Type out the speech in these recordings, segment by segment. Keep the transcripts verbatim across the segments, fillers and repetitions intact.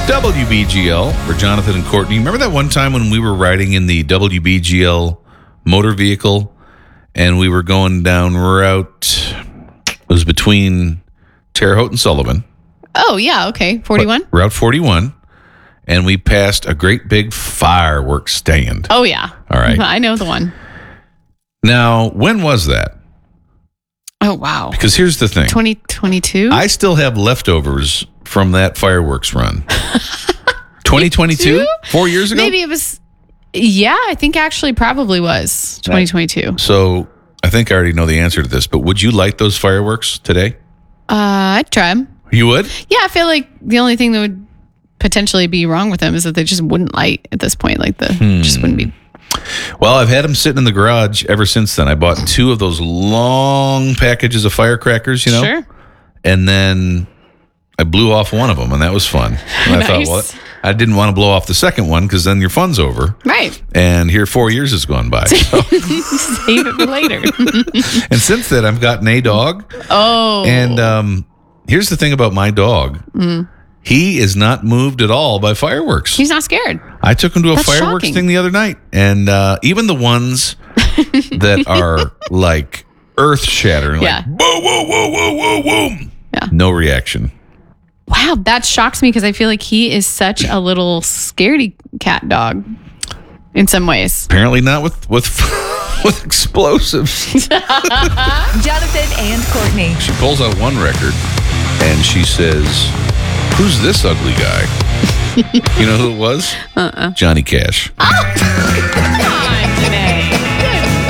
W B G L for Jonathan and Courtney. Remember that one time when we were riding in the W B G L motor vehicle and we were going down Route, it was between Terre Haute and Sullivan. Oh, yeah. Okay. forty-one? Route forty-one. And we passed a great big fireworks stand. Oh, yeah. All right. I know the one. Now, when was that? Oh, wow. Because here's the thing. twenty twenty-two? I still have leftovers from that fireworks run. twenty twenty-two? Four years ago? Maybe it was. Yeah, I think actually probably was twenty twenty-two. So I think I already know the answer to this, but would you light those fireworks today? Uh, I'd try them. You would? Yeah, I feel like the only thing that would potentially be wrong with them is that they just wouldn't light at this point. Like the Hmm. just wouldn't be. Well, I've had them sitting in the garage ever since then. I bought two of those long packages of firecrackers, you know? Sure. And then I blew off one of them, and that was fun. And I Nice. thought, well, I didn't want to blow off the second one because then your fun's over. Right. And here four years has gone by. So. Save it for later. And since then, I've gotten a dog. Oh. And um, here's the thing about my dog. Mm. He is not moved at all by fireworks. He's not scared. I took him to a That's fireworks shocking. thing the other night. And uh, even the ones that are like earth-shattering, Yeah. like, whoa, whoa, whoa, whoa, whoa, whoa. Yeah. No reaction. Wow, that shocks me because I feel like he is such a little scaredy cat dog in some ways. Apparently not with with with explosives. Jonathan and Courtney. She pulls out one record and she says, "Who's this ugly guy?" You know who it was? Uh-uh. Johnny Cash. Come on today. Good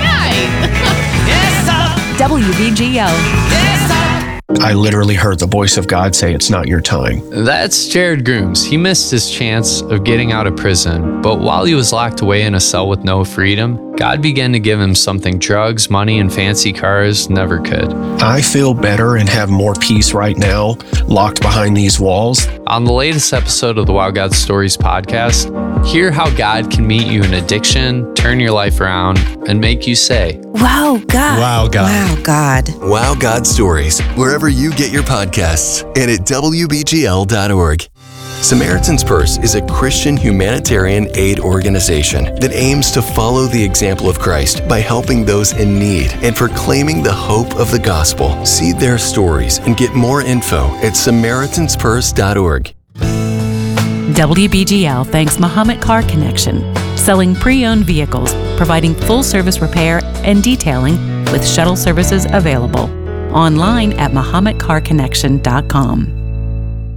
night. W B G L. I literally heard the voice of God say, "It's not your time." That's Jared Grooms. He missed his chance of getting out of prison, but while he was locked away in a cell with no freedom, God began to give him something drugs, money, and fancy cars never could. I feel better and have more peace right now, locked behind these walls. On the latest episode of the Wow God Stories podcast, hear how God can meet you in addiction, turn your life around, and make you say, Wow, God. Wow, God. Wow, God. Wow God Stories, wherever you get your podcasts and at W B G L dot org. Samaritan's Purse is a Christian humanitarian aid organization that aims to follow the example of Christ by helping those in need and proclaiming the hope of the gospel. See their stories and get more info at Samaritans Purse dot org. W B G L thanks Muhammad Car Connection, selling pre-owned vehicles, providing full-service repair and detailing with shuttle services available. Online at Muhammad Car Connection dot com.